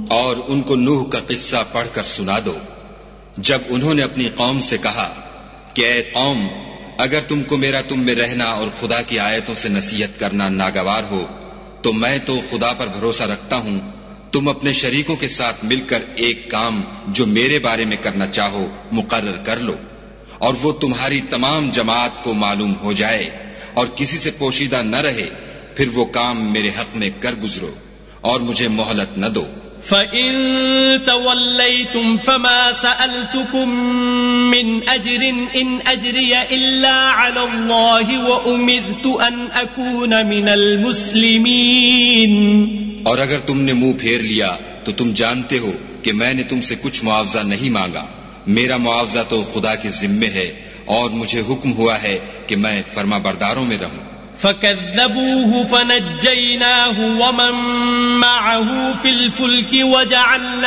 اور ان کو نوح کا قصہ پڑھ کر سنا دو جب انہوں نے اپنی قوم سے کہا کہ اے قوم، اگر تم کو میرا تم میں رہنا اور خدا کی آیتوں سے نصیحت کرنا ناگوار ہو تو میں تو خدا پر بھروسہ رکھتا ہوں، تم اپنے شریکوں کے ساتھ مل کر ایک کام جو میرے بارے میں کرنا چاہو مقرر کر لو، اور وہ تمہاری تمام جماعت کو معلوم ہو جائے اور کسی سے پوشیدہ نہ رہے، پھر وہ کام میرے حق میں کر گزرو اور مجھے مہلت نہ دو۔ فَإِن تَوَلَّيْتُمْ فَمَا سَأَلْتُكُم مِّنْ أَجْرٍ إِنْ أَجْرِيَ إِلَّا عَلَى اللَّهِ وَأُمِرْتُ أَنْ أَكُونَ مِنَ الْمُسْلِمِينَ۔ اور اگر تم نے منہ پھیر لیا تو تم جانتے ہو کہ میں نے تم سے کچھ معاوضہ نہیں مانگا، میرا معاوضہ تو خدا کے ذمے ہے، اور مجھے حکم ہوا ہے کہ میں فرما برداروں میں رہوں۔ فَكَذَّبُوهُ فَنَجَّيْنَاهُ وَمَن مَّعَهُ فِي الْفُلْكِ وَجَعَلْنَا